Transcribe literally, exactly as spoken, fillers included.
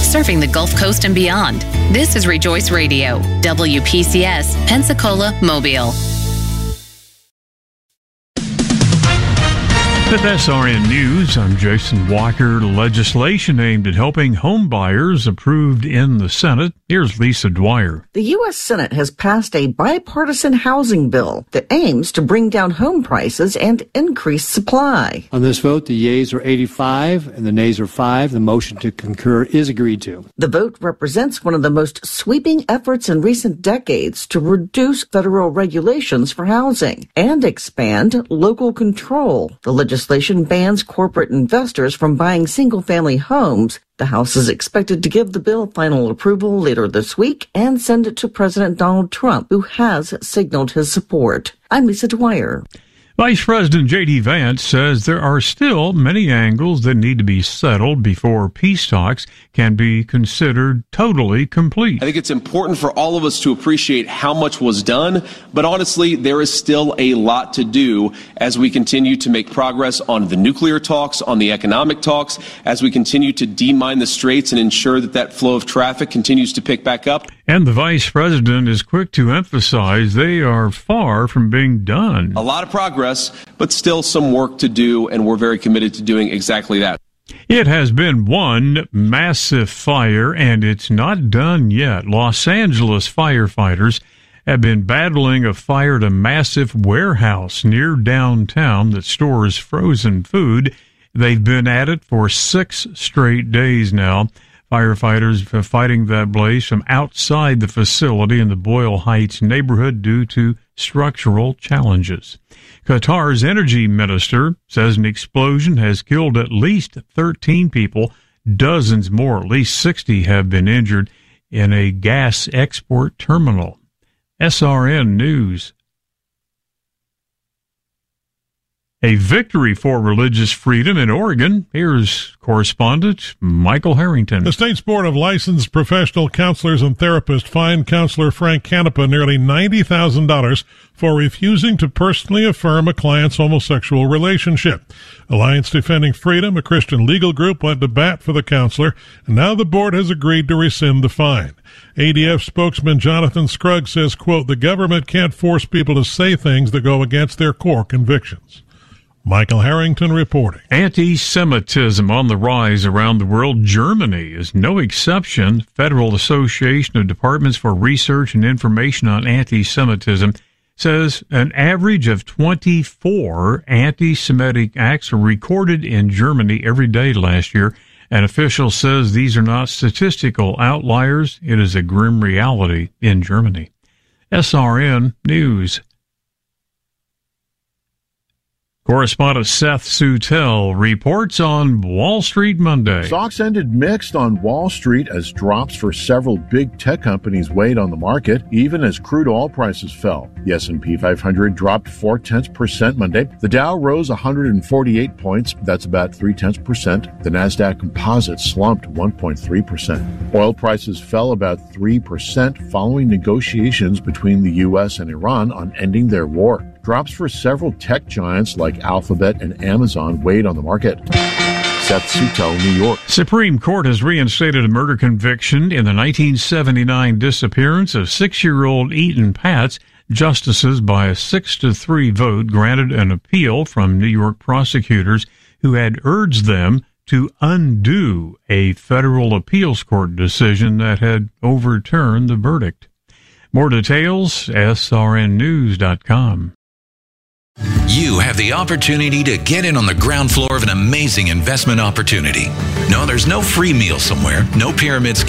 serving the Gulf Coast and beyond. This is Rejoice Radio, W P C S, Pensacola, Mobile. With S R N News, I'm Jason Walker. Legislation aimed at helping home buyers approved in the Senate. Here's Lisa Dwyer. The U S Senate has passed a bipartisan housing bill that aims to bring down home prices and increase supply. On this vote, the yeas are eighty-five and the nays are five. The motion to concur is agreed to. The vote represents one of the most sweeping efforts in recent decades to reduce federal regulations for housing and expand local control. The legislation Legislation bans corporate investors from buying single-family homes. The House is expected to give the bill final approval later this week and send it to President Donald Trump, who has signaled his support. I'm Lisa Dwyer. Vice President J D. Vance says there are still many angles that need to be settled before peace talks can be considered totally complete. I think it's important for all of us to appreciate how much was done, but honestly, there is still a lot to do as we continue to make progress on the nuclear talks, on the economic talks, as we continue to demine the straits and ensure that that flow of traffic continues to pick back up. And the Vice President is quick to emphasize they are far from being done. A lot of progress, but still some work to do, and we're very committed to doing exactly that. It has been one massive fire, and it's not done yet. Los Angeles firefighters have been battling a fire at a massive warehouse near downtown that stores frozen food. They've been at it for six straight days now. Firefighters are fighting that blaze from outside the facility in the Boyle Heights neighborhood due to structural challenges. Qatar's energy minister says an explosion has killed at least thirteen people. Dozens more, at least sixty, have been injured in a gas export terminal. S R N News. A victory for religious freedom in Oregon. Here's correspondent Michael Harrington. The State's Board of Licensed Professional Counselors and Therapists fined counselor Frank Canepa nearly ninety thousand dollars for refusing to personally affirm a client's homosexual relationship. Alliance Defending Freedom, a Christian legal group, went to bat for the counselor, and now the board has agreed to rescind the fine. A D F spokesman Jonathan Scruggs says, quote, the government can't force people to say things that go against their core convictions. Michael Harrington reporting. Anti-Semitism on the rise around the world. Germany is no exception. Federal Association of Departments for Research and Information on Anti-Semitism says an average of twenty-four anti-Semitic acts were recorded in Germany every day last year. An official says these are not statistical outliers. It is a grim reality in Germany. S R N News. Correspondent Seth Sutel reports on Wall Street Monday. Stocks ended mixed on Wall Street as drops for several big tech companies weighed on the market, even as crude oil prices fell. The S and P five hundred dropped four tenths percent Monday. The Dow rose one hundred forty-eight points. That's about three tenths percent. The Nasdaq Composite slumped one point three percent. Oil prices fell about three percent following negotiations between the U S and Iran on ending their war. Drops for several tech giants like Alphabet and Amazon weighed on the market. Seth Sutel, New York. Supreme Court has reinstated a murder conviction in the nineteen seventy-nine disappearance of six-year-old Eaton Patz. Justices, by a six to three vote, granted an appeal from New York prosecutors who had urged them to undo a federal appeals court decision that had overturned the verdict. More details, S R N news dot com. You have the opportunity to get in on the ground floor of an amazing investment opportunity. No, there's no free meal somewhere, no pyramid